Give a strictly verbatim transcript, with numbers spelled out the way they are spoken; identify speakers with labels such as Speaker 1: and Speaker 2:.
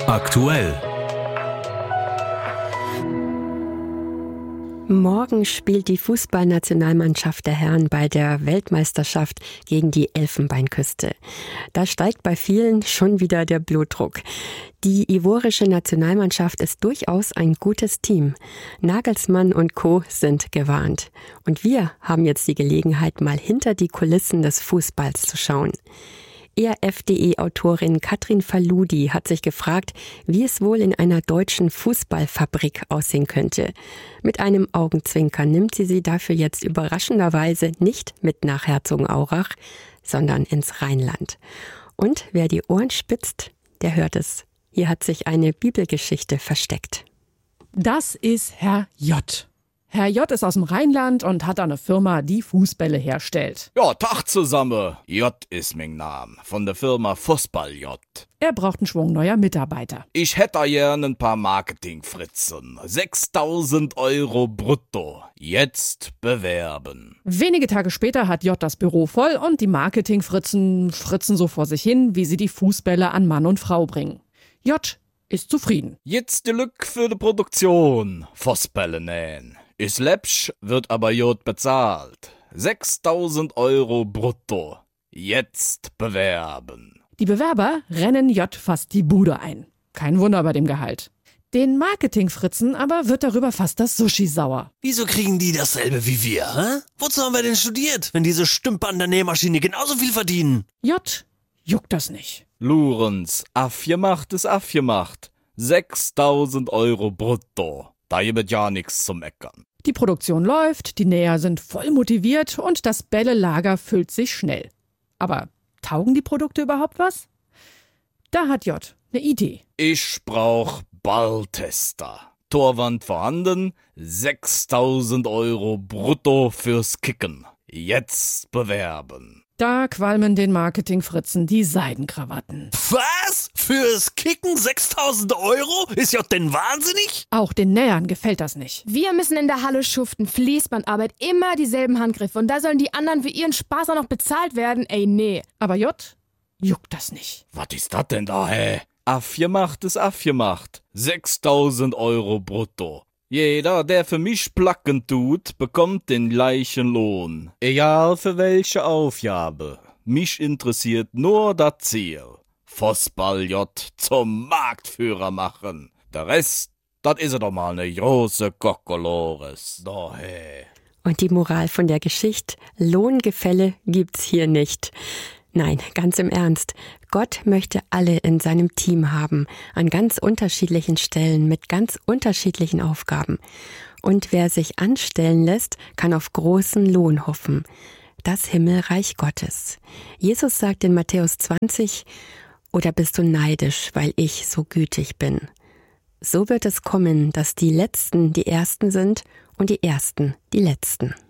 Speaker 1: Aktuell.
Speaker 2: Morgen spielt die Fußballnationalmannschaft der Herren bei der Weltmeisterschaft gegen die Elfenbeinküste. Da steigt bei vielen schon wieder der Blutdruck. Die ivorische Nationalmannschaft ist durchaus ein gutes Team. Nagelsmann und Co. sind gewarnt. Und wir haben jetzt die Gelegenheit, mal hinter die Kulissen des Fußballs zu schauen. E R F punkt de-Autorin Katrin Faludi hat sich gefragt, wie es wohl in einer deutschen Fußballfabrik aussehen könnte. Mit einem Augenzwinkern nimmt sie sie dafür jetzt überraschenderweise nicht mit nach Herzogenaurach, sondern ins Rheinland. Und wer die Ohren spitzt, der hört es. Hier hat sich eine Bibelgeschichte versteckt.
Speaker 3: Das ist Herr J. Herr J. ist aus dem Rheinland und hat eine Firma, die Fußbälle herstellt.
Speaker 4: Ja, Tag zusammen. J ist mein Name, von der Firma Fußball J.
Speaker 3: Er braucht einen Schwung neuer Mitarbeiter.
Speaker 4: Ich hätte gern ein paar Marketingfritzen. sechstausend Euro brutto. Jetzt bewerben.
Speaker 3: Wenige Tage später hat J das Büro voll und die Marketingfritzen fritzen so vor sich hin, wie sie die Fußbälle an Mann und Frau bringen. J ist zufrieden.
Speaker 4: Jetzt die Lücke für die Produktion. Fußbälle nähen. Ist läppsch, wird aber J bezahlt. sechstausend Euro brutto. Jetzt bewerben.
Speaker 3: Die Bewerber rennen J fast die Bude ein. Kein Wunder bei dem Gehalt. Den Marketingfritzen aber wird darüber fast das Sushi sauer.
Speaker 5: Wieso kriegen die dasselbe wie wir, hä? Wozu haben wir denn studiert, wenn diese Stümper an der Nähmaschine genauso viel verdienen?
Speaker 3: J juckt das nicht.
Speaker 4: Lorenz, affgemacht ist affgemacht. sechstausend Euro brutto. Da gibt ja nichts zum Meckern.
Speaker 3: Die Produktion läuft, die Näher sind voll motiviert und das Bällelager füllt sich schnell. Aber taugen die Produkte überhaupt was? Da hat J eine Idee.
Speaker 4: Ich brauch Balltester. Torwand vorhanden, sechstausend Euro brutto fürs Kicken. Jetzt bewerben.
Speaker 3: Da qualmen den Marketingfritzen die Seidenkrawatten.
Speaker 5: Was? Fürs Kicken sechstausend Euro? Ist J denn wahnsinnig?
Speaker 3: Auch den Nähern gefällt das nicht.
Speaker 6: Wir müssen in der Halle schuften, Fließbandarbeit, immer dieselben Handgriffe. Und da sollen die anderen für ihren Spaß auch noch bezahlt werden? Ey, nee.
Speaker 3: Aber J juckt das nicht.
Speaker 4: Was ist das denn da, hä? Affgemacht ist affgemacht. sechstausend Euro brutto. Jeder, der für mich placken tut, bekommt den gleichen Lohn. Egal für welche Aufgabe. Mich interessiert nur das Ziel. Fußball J zum Marktführer machen. Der Rest, das ist doch mal eine große Kokolores. Da, hey.
Speaker 2: Und die Moral von der Geschichte: Lohngefälle gibt's hier nicht. Nein, ganz im Ernst. Gott möchte alle in seinem Team haben, an ganz unterschiedlichen Stellen, mit ganz unterschiedlichen Aufgaben. Und wer sich anstellen lässt, kann auf großen Lohn hoffen. Das Himmelreich Gottes. Jesus sagt in Matthäus zwanzig: Oder bist du neidisch, weil ich so gütig bin? So wird es kommen, dass die Letzten die Ersten sind und die Ersten die Letzten.